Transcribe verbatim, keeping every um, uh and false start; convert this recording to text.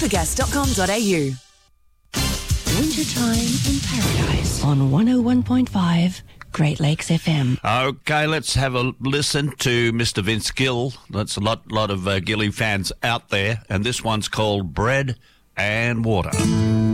Supergas dot com dot a u. Wintertime in Paradise on one oh one point five Great Lakes F M. Okay, let's have a listen to Mister Vince Gill. That's a lot, lot of uh, Gilly fans out there, and this one's called Bread and Water.